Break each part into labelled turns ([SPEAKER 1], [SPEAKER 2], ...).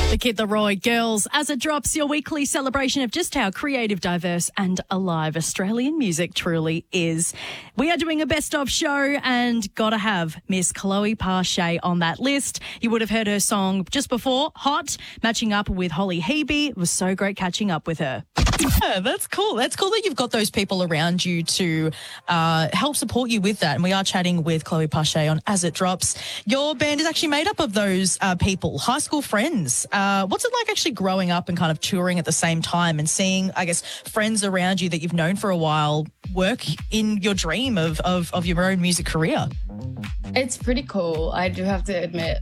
[SPEAKER 1] The Kid Laroi Girls, as it drops, your weekly celebration of just how creative, diverse and alive Australian music truly is. We are doing a best of show and gotta have Miss Chloe Pache on that list. You would have heard her song just before, Hot, matching up with Holly Hebe. It was so great catching up with her.
[SPEAKER 2] Yeah, that's cool. That's cool that you've got those people around you to help support you with that. And we are chatting with Chloe Pache on As It Drops. Your band is actually made up of those people, high school friends. What's it like actually growing up and kind of touring at the same time and seeing, I guess, friends around you that you've known for a while work in your dream of your own music career?
[SPEAKER 3] It's pretty cool. I do have to admit,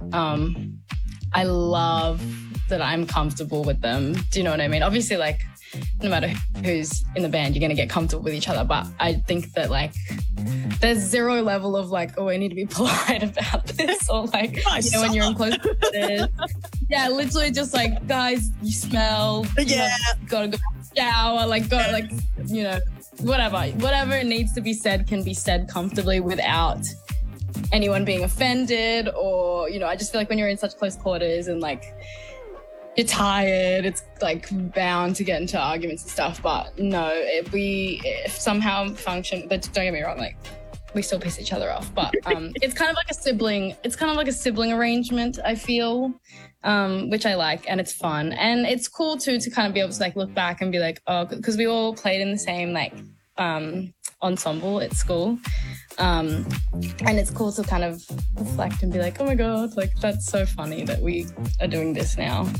[SPEAKER 3] I love that I'm comfortable with them. Do you know what I mean? Obviously, like, no matter who's in the band, you're going to get comfortable with each other. But I think that, like, there's zero level of, like, oh, I need to be polite about this. Or, like, you know, when you're in close quarters. Yeah, literally just, like, guys, you smell.
[SPEAKER 2] Yeah.
[SPEAKER 3] Got to go shower. Like, go, like, you know, whatever. Whatever needs to be said can be said comfortably without anyone being offended. Or, you know, I just feel like when you're in such close quarters and, like, you're tired, it's like bound to get into arguments and stuff. But no, if somehow function, but don't get me wrong, like, we still piss each other off. But it's kind of like a sibling arrangement, I feel, which I like, and it's fun. And it's cool too to kind of be able to, like, look back and be like, oh, because we all played in the same, like, ensemble at school. And it's cool to kind of reflect and be like, oh my God, like, that's so funny that we are doing this now.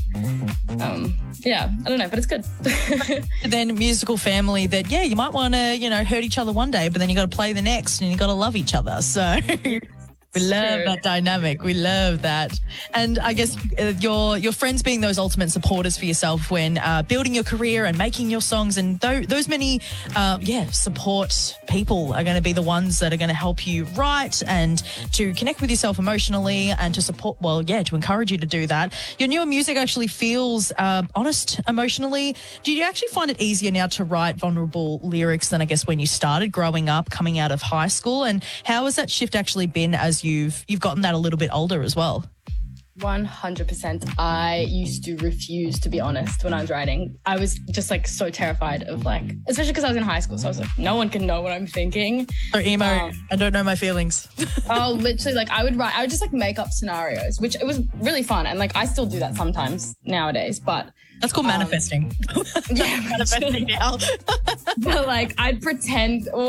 [SPEAKER 3] Yeah, I don't know, but it's good.
[SPEAKER 2] Then musical family that, yeah, you might want to, you know, hurt each other one day, but then you got to play the next and you got to love each other. So we love that dynamic. We love that. And I guess your friends being those ultimate supporters for yourself when building your career and making your songs, and those many, support people are going to be the ones that are going to help you write and to connect with yourself emotionally and to support, to encourage you to do that. Your newer music actually feels honest emotionally. Do you actually find it easier now to write vulnerable lyrics than, I guess, when you started growing up, coming out of high school? And how has that shift actually been as you've gotten that a little bit older as well?
[SPEAKER 3] 100%. I used to refuse to be honest when I was writing. I was just, like, so terrified of, like, especially because I was in high school, so I was like, no one can know what I'm thinking.
[SPEAKER 2] Or emo, I don't know my feelings.
[SPEAKER 3] Literally, like, I would just, like, make up scenarios, which it was really fun, and, like, I still do that sometimes nowadays, but
[SPEAKER 2] that's called manifesting.
[SPEAKER 3] Yeah,
[SPEAKER 2] manifesting now.
[SPEAKER 3] But, like, I'd pretend,